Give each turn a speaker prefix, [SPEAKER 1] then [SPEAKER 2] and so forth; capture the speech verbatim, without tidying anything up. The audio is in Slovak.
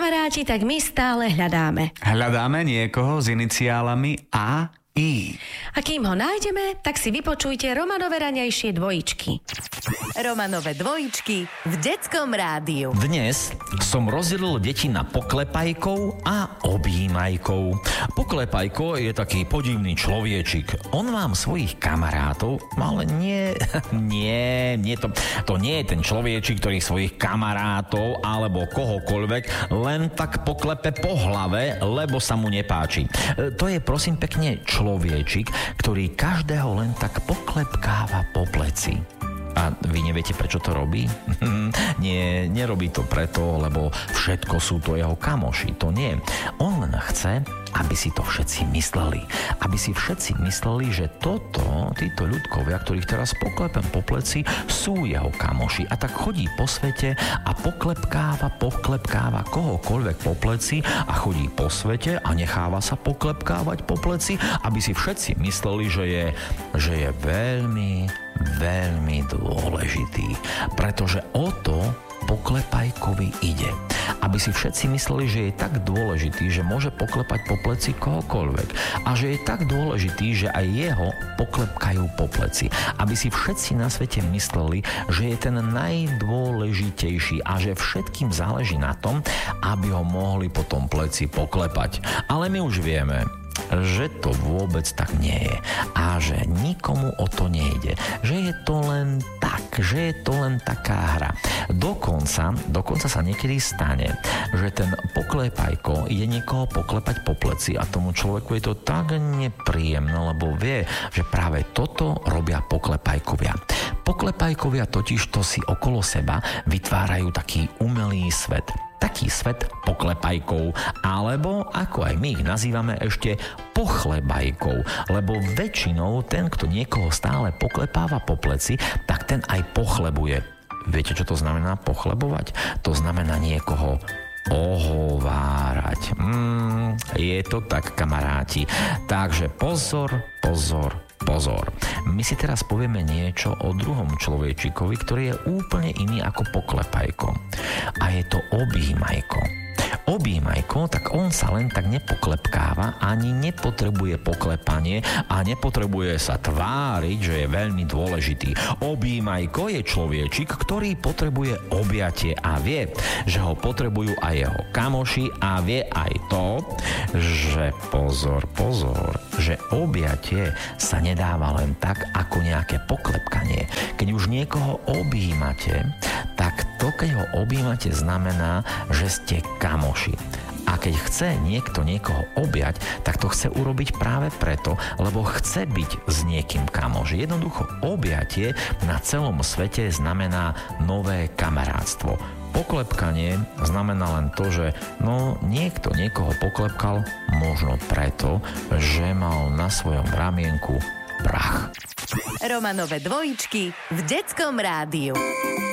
[SPEAKER 1] Kamaráti, tak my stále hľadáme.
[SPEAKER 2] Hľadáme niekoho s iniciálami A I.
[SPEAKER 1] A kým ho nájdeme, tak si vypočujte Romanove ranejšie dvojičky.
[SPEAKER 3] Romanove dvojičky v Detskom rádiu.
[SPEAKER 4] Dnes som rozdelil deti na poklepajkov a objímajkov. Poklepajko je taký podivný človečik. On mám svojich kamarátov, ale nie, nie, nie to, to nie je ten človečik, ktorý svojich kamarátov alebo kohokoľvek len tak poklepe po hlave, lebo sa mu nepáči. To je prosím pekne človečik, ktorý každého len tak poklepkáva po pleci. A vy neviete, prečo to robí? Nie, nerobí to preto, lebo všetko sú to jeho kamoši. To nie. On len chce, aby si to všetci mysleli. Aby si všetci mysleli, že toto, títo ľudkovia, ktorých teraz poklepem po pleci, sú jeho kamoši. A tak chodí po svete a poklepkáva, poklepkáva kohokoľvek po pleci a chodí po svete a necháva sa poklepkávať po pleci, aby si všetci mysleli, že je, že je veľmi veľmi dôležitý, pretože o to poklepajkovi ide. Aby si všetci mysleli, že je tak dôležitý, že môže poklepať po pleci kohokoľvek a že je tak dôležitý, že aj jeho poklepkajú po pleci. Aby si všetci na svete mysleli, že je ten najdôležitejší a že všetkým záleží na tom, aby ho mohli po tom pleci poklepať. Ale my už vieme, že to vôbec tak nie je a že nikomu o to nejde, že je to len tak, že je to len taká hra. Dokonca, dokonca sa niekedy stane, že ten poklepajko ide niekoho poklepať po pleci a tomu človeku je to tak nepríjemné, lebo vie, že práve toto robia poklepajkovia. Poklepajkovia totiž to si okolo seba vytvárajú taký umelý svet. Taký svet poklepajkov, alebo ako aj my ich nazývame ešte pochlebajkov, lebo väčšinou ten, kto niekoho stále poklepáva po pleci, tak ten aj pochlebuje. Viete, čo to znamená pochlebovať? To znamená niekoho ohovárať. Mm, je to tak, kamaráti. Takže pozor, pozor, pozor. My si teraz povieme niečo o druhom človečikovi, ktorý je úplne iný ako poklepajko. A je to objímajko. Objímajko, tak on sa len tak nepoklepkáva, ani nepotrebuje poklepanie a nepotrebuje sa tváriť, že je veľmi dôležitý. Objímajko je človečik, ktorý potrebuje objatie a vie, že ho potrebujú aj jeho kamoši a vie aj to, že pozor, pozor, že objatie sa nedáva len tak ako nejaké poklepkanie. Keď už niekoho objímate, tak to, keď ho objímate, znamená, že ste kamoši. A keď chce niekto niekoho objať, tak to chce urobiť práve preto, lebo chce byť s niekým kamoš. Jednoducho objatie na celom svete znamená nové kamarátstvo. Poklepkanie znamená len to, že no niekto niekoho poklepkal, možno preto, že mal na svojom ramienku prach.
[SPEAKER 3] Romanove dvojičky v Detskom rádiu.